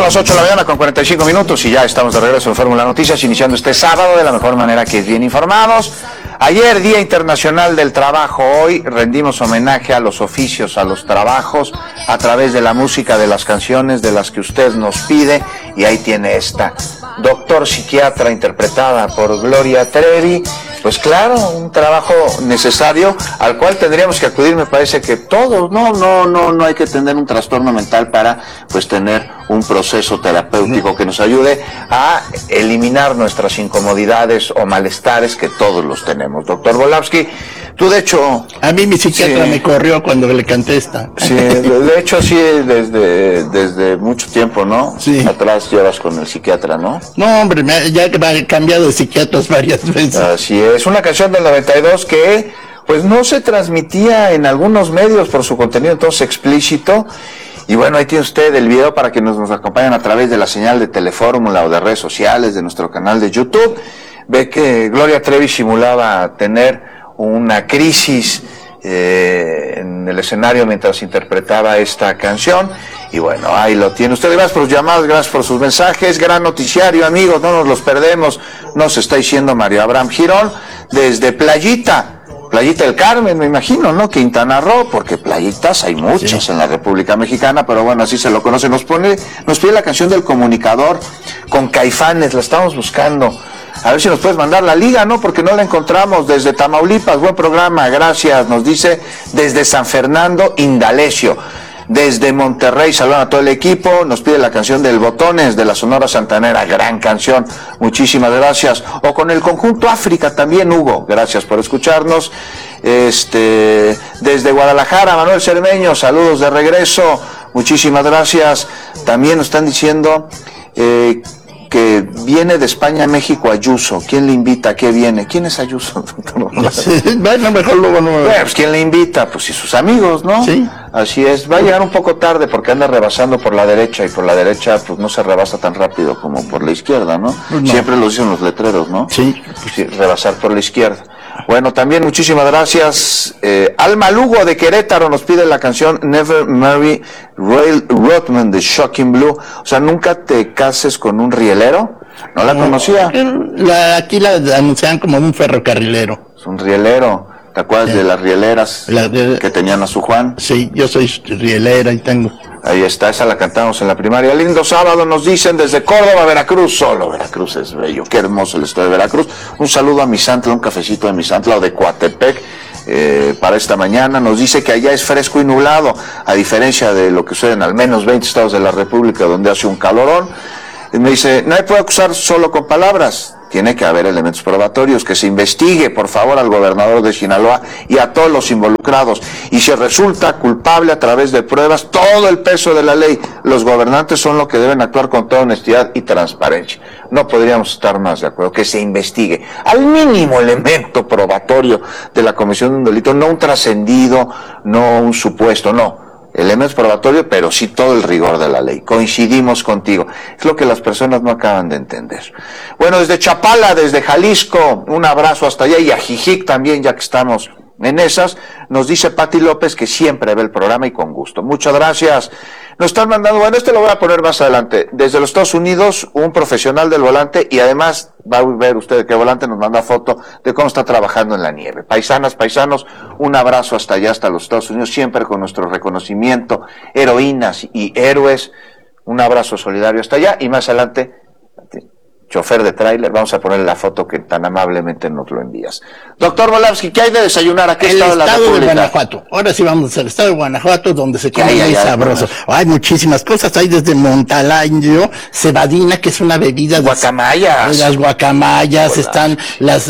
Son las 8 de la mañana con 45 minutos y ya estamos de regreso en Fórmula Noticias, iniciando este sábado de la mejor manera, que es bien informados. Ayer, Día Internacional del Trabajo. Hoy rendimos homenaje a los oficios, a los trabajos, a través de la música, de las canciones, de las que usted nos pide. Y ahí tiene esta, Doctor Psiquiatra, interpretada por Gloria Trevi. Pues claro, un trabajo necesario al cual tendríamos que acudir, me parece que todos. No hay que tener un trastorno mental para pues tener un proceso terapéutico que nos ayude a eliminar nuestras incomodidades o malestares, que todos los tenemos. Doctor Volavsky, tú de hecho... A mí mi psiquiatra me corrió cuando le canté esta. Sí, de hecho sí, desde mucho tiempo, ¿no? Sí. Atrás llevas con el psiquiatra, ¿no? No, hombre, ya he cambiado de psiquiatras varias veces. Así es, una canción del 92 que pues no se transmitía en algunos medios por su contenido entonces explícito. Y bueno, ahí tiene usted el video para que nos acompañen a través de la señal de Telefórmula o de redes sociales, de nuestro canal de YouTube. Ve que Gloria Trevi simulaba tener una crisis en el escenario mientras interpretaba esta canción. Y bueno, ahí lo tiene usted. Gracias por sus llamadas, gracias por sus mensajes. Gran noticiario, amigos, no nos los perdemos. Nos está diciendo Mario Abraham Girón desde Playita del Carmen, me imagino, ¿no? Quintana Roo, porque playitas hay muchas en la República Mexicana, pero bueno, así se lo conoce. Nos pide la canción del Comunicador con Caifanes, la estamos buscando. A ver si nos puedes mandar la liga, ¿no? Porque no la encontramos. Desde Tamaulipas, buen programa, gracias. Nos dice desde San Fernando, Indalecio. Desde Monterrey, saludan a todo el equipo. Nos pide la canción del Botones de la Sonora Santanera, gran canción, muchísimas gracias. O con el conjunto África también, Hugo, gracias por escucharnos. Desde Guadalajara, Manuel Cermeño, saludos de regreso, muchísimas gracias. También nos están diciendo que viene de España a México Ayuso. ¿Quién le invita? ¿Qué viene? ¿Quién es Ayuso? Bueno, mejor luego no. Pues ¿quién le invita? Pues y sus amigos, ¿no? Sí. Así es. Va a llegar un poco tarde porque anda rebasando por la derecha, y por la derecha pues no se rebasa tan rápido como por la izquierda, ¿no? No. Siempre lo dicen los letreros, ¿no? Sí. Sí, rebasar por la izquierda. Bueno, también muchísimas gracias. Alma Lugo de Querétaro nos pide la canción Never Marry Royal Rodman de Shocking Blue. O sea, nunca te cases con un rielero. No la conocía. Aquí la anunciaban como un ferrocarrilero. Es un rielero. ¿Te acuerdas de las rieleras que tenían a su Juan? Sí, yo soy rielera y tengo. Ahí está, esa la cantamos en la primaria. Lindo sábado, nos dicen desde Córdoba, Veracruz. Solo Veracruz es bello, qué hermoso el estado de Veracruz. Un saludo a Misantla, un cafecito de Misantla o de Coatepec para esta mañana. Nos dice que allá es fresco y nublado, a diferencia de lo que sucede en al menos 20 estados de la República donde hace un calorón. Y me dice, nadie puede acusar solo con palabras. Tiene que haber elementos probatorios, que se investigue, por favor, al gobernador de Sinaloa y a todos los involucrados. Y si resulta culpable a través de pruebas, todo el peso de la ley. Los gobernantes son los que deben actuar con toda honestidad y transparencia. No podríamos estar más de acuerdo, que se investigue al mínimo elemento probatorio de la comisión de un delito, no un trascendido, no un supuesto, no. Elementos probatorios, pero sí todo el rigor de la ley. Coincidimos contigo. Es lo que las personas no acaban de entender. Bueno, desde Chapala, desde Jalisco, un abrazo hasta allá, y a Jijic también, ya que estamos en esas, nos dice Pati López que siempre ve el programa y con gusto. Muchas gracias. Nos están mandando, bueno, este lo voy a poner más adelante. Desde los Estados Unidos, un profesional del volante, y además va a ver usted que el volante nos manda foto de cómo está trabajando en la nieve. Paisanas, paisanos, un abrazo hasta allá, hasta los Estados Unidos, siempre con nuestro reconocimiento, heroínas y héroes. Un abrazo solidario hasta allá, y más adelante, chofer de tráiler, vamos a poner la foto que tan amablemente nos lo envías. Doctor Volavsky, ¿qué hay de desayunar? ¿A qué estado de la República? El estado de Guanajuato. Ahora sí vamos al estado de Guanajuato, donde se come muy sabroso. Hay muchísimas cosas. Hay desde Montalaño, cebadina, que es una bebida. Guacamayas. Las guacamayas, están las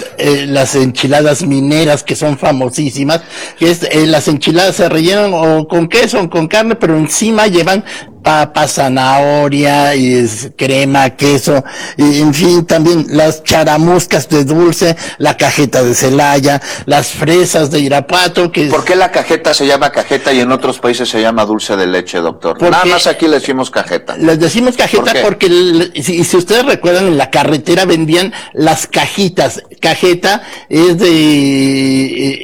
enchiladas mineras, que son famosísimas. Que es, las enchiladas se rellenan o con queso o con carne, pero encima llevan papa, zanahoria, y crema, queso, y en fin, también las charamuscas de dulce, la cajeta de Celaya, las fresas de Irapuato. ¿Por qué la cajeta se llama cajeta y en otros países se llama dulce de leche, doctor? Nada más aquí le decimos cajeta. Les decimos cajeta porque, si ustedes recuerdan, en la carretera vendían las cajitas. Cajeta es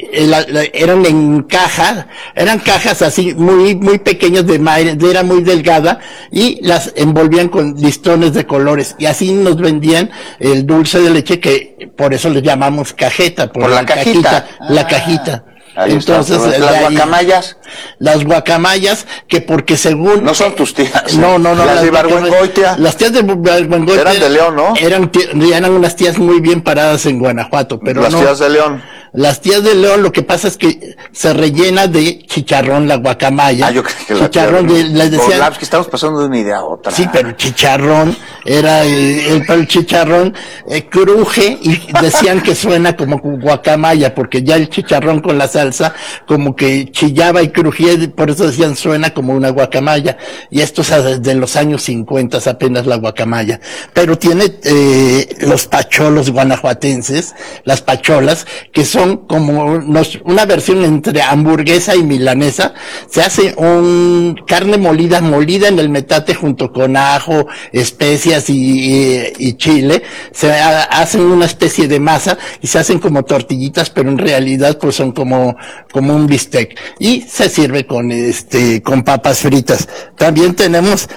eran en cajas, eran cajas así muy pequeñas de madera, muy delgada, pulgada y las envolvían con listones de colores y así nos vendían el dulce de leche, que por eso le llamamos cajeta, por la cajita. La cajita. Entonces, las guacamayas. Las guacamayas, que porque según... No son tus tías. No. Las de Ibargüengoitia. Las tías de Ibargüengoitia eran de León, ¿no? Eran unas tías muy bien paradas en Guanajuato, pero las tías de León. Las tías de León, lo que pasa es que se rellena de chicharrón la guacamaya. Yo creo que chicharrón les decían, que estamos pasando de una idea a otra. Sí, pero chicharrón era el chicharrón cruje y decían que suena como guacamaya, porque ya el chicharrón con la salsa como que chillaba y crujía, y por eso decían suena como una guacamaya. Y esto es desde los años 50 apenas la guacamaya. Pero tiene los pacholos guanajuatenses, las pacholas, que son como una versión entre hamburguesa y milanesa. Se hace carne molida en el metate junto con ajo, especias y chile. Se hacen una especie de masa y se hacen como tortillitas, pero en realidad pues son como un bistec, y se sirve con papas fritas. También tenemos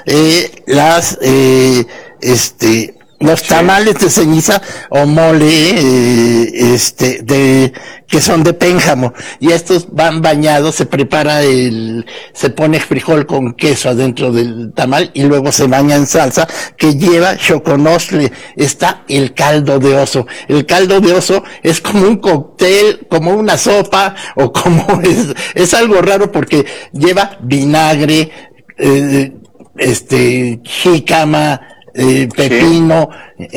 los tamales de ceniza o mole, que son de pénjamo, y estos van bañados, se pone frijol con queso adentro del tamal, y luego se baña en salsa, que lleva choconostle. Está el caldo de oso. El caldo de oso es como un cóctel, como una sopa, o como es algo raro porque lleva vinagre, jícama, pepino,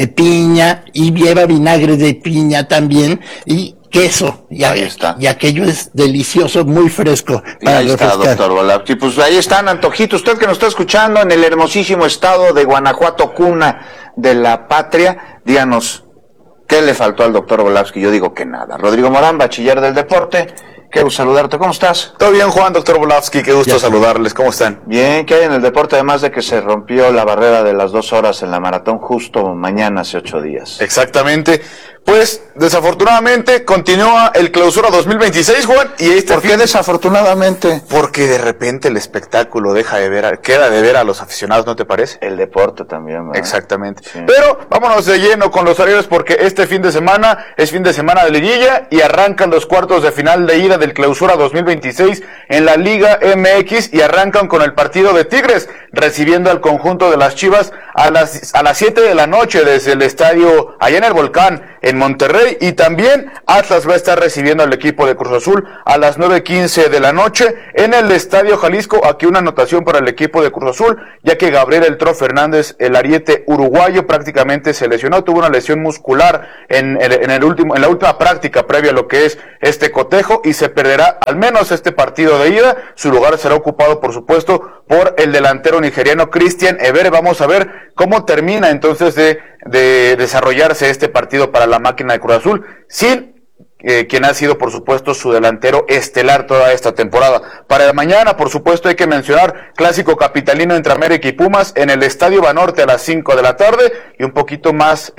piña, y lleva vinagre de piña también, y queso, y aquello es delicioso, muy fresco. Ahí está, doctor Volapsky. Pues ahí están, antojitos. Usted que nos está escuchando en el hermosísimo estado de Guanajuato, cuna de la patria, díganos, ¿qué le faltó al doctor Volapsky? Yo digo que nada. Rodrigo Morán, bachiller del deporte, qué gusto saludarte, ¿cómo estás? Todo bien, Juan, doctor Volapsky, qué gusto saludarles, ¿cómo están? Bien, ¿qué hay en el deporte? Además de que se rompió la barrera de las 2 horas en la maratón justo mañana, hace 8 días. Exactamente. Pues, desafortunadamente, continúa el Clausura 2026, Juan, y ¿Por qué desafortunadamente? Porque de repente el espectáculo queda de ver a los aficionados, ¿no te parece? El deporte también, ¿verdad? Exactamente. Sí. Pero, vámonos de lleno con los horarios, porque este fin de semana es fin de semana de liguilla, y arrancan los cuartos de final de ida del Clausura 2026 en la Liga MX, y arrancan con el partido de Tigres, recibiendo al conjunto de las Chivas a las 7 de la noche desde el estadio allá en el Volcán, en Monterrey, y también Atlas va a estar recibiendo al equipo de Cruz Azul a las 9:15 de la noche en el Estadio Jalisco. Aquí una anotación para el equipo de Cruz Azul, ya que Gabriel El Tro Fernández, el ariete uruguayo, prácticamente se lesionó, tuvo una lesión muscular en la última práctica previa a lo que es este cotejo, y se perderá al menos este partido de ida. Su lugar será ocupado, por supuesto, por el delantero nigeriano Christian Ebere. Vamos a ver cómo termina entonces de desarrollarse este partido para la máquina de Cruz Azul, sin quien ha sido, por supuesto, su delantero estelar toda esta temporada. Para mañana, por supuesto, hay que mencionar clásico capitalino entre América y Pumas en el Estadio Banorte a las 5 de la tarde, y un poquito más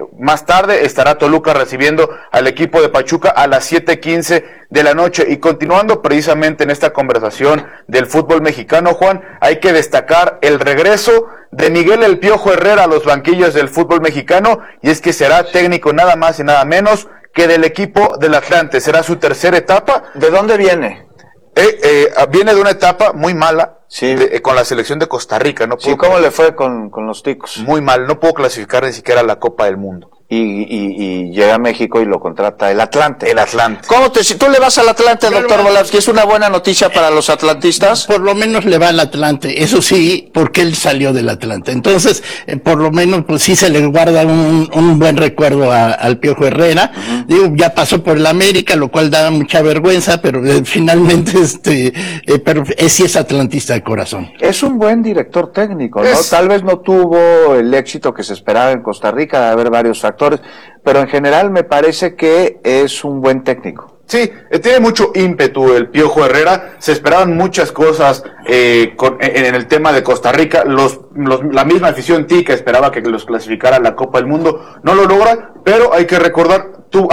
tarde estará Toluca recibiendo al equipo de Pachuca a las 7:15 de la noche. Y continuando precisamente en esta conversación del fútbol mexicano, Juan, hay que destacar el regreso de Miguel El Piojo Herrera a los banquillos del fútbol mexicano, y es que será técnico nada más y nada menos que del equipo del Atlante. Será su tercera etapa. ¿De dónde viene? Viene de una etapa muy mala, sí, con la selección de Costa Rica. No pudo, sí, ¿cómo le fue con los ticos? Muy mal, no pudo clasificar ni siquiera a la Copa del Mundo. Y llega a México y lo contrata el Atlante. El Atlante. Si tú le vas al Atlante, doctor Volapsky, ¿es una buena noticia para los atlantistas? Por lo menos le va al Atlante, eso sí, porque él salió del Atlante. Entonces, por lo menos, pues sí se le guarda un buen recuerdo al Piojo Herrera. Uh-huh. Digo, ya pasó por el América, lo cual da mucha vergüenza, pero finalmente, pero sí es atlantista de corazón. Es un buen director técnico, ¿no? Tal vez no tuvo el éxito que se esperaba en Costa Rica, de haber varios factores, pero en general me parece que es un buen técnico. Sí, tiene mucho ímpetu el Piojo Herrera. Se esperaban muchas cosas en el tema de Costa Rica. La misma afición tica esperaba que los clasificara a la Copa del Mundo. No lo logra, pero hay que recordar,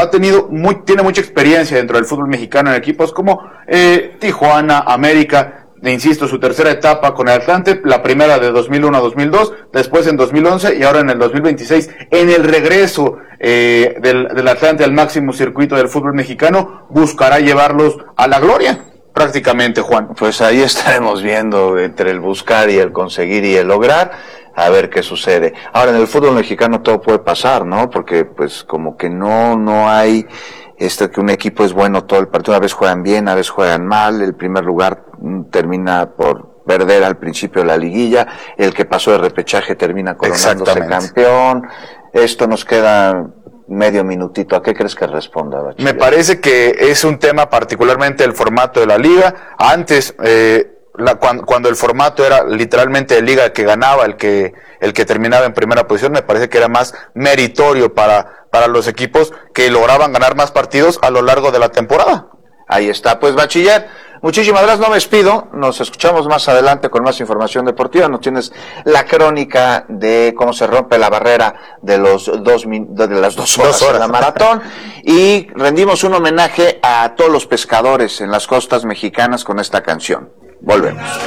tiene mucha experiencia dentro del fútbol mexicano en equipos como Tijuana, América. insisto, su tercera etapa con el Atlante, la primera de 2001 a 2002, después en 2011 y ahora en el 2026, en el regreso del Atlante al máximo circuito del fútbol mexicano, buscará llevarlos a la gloria, prácticamente, Juan. Pues ahí estaremos viendo entre el buscar y el conseguir y el lograr, a ver qué sucede. Ahora, en el fútbol mexicano todo puede pasar, ¿no? Porque pues como que no hay que un equipo es bueno todo el partido, a veces juegan bien, a veces juegan mal, el primer lugar termina por perder al principio de la liguilla, el que pasó de repechaje termina coronándose campeón. Esto nos queda medio minutito. ¿A qué crees que responda, Bachiller? Me parece que es un tema particularmente el formato de la liga. Antes, cuando el formato era literalmente de liga, que ganaba el que terminaba en primera posición, me parece que era más meritorio para los equipos que lograban ganar más partidos a lo largo de la temporada. Ahí está, pues Bachiller, muchísimas gracias, no me despido, nos escuchamos más adelante con más información deportiva, nos tienes la crónica de cómo se rompe la barrera de las 2 horas de la maratón, y rendimos un homenaje a todos los pescadores en las costas mexicanas con esta canción. Volvemos.